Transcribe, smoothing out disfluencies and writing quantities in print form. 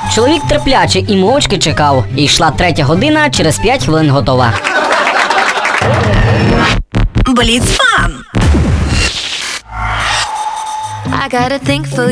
Чоловік терпляче і мовчки чекав. І йшла 3-я година, через 5 хвилин готова. Бліц-фан! I gotta think for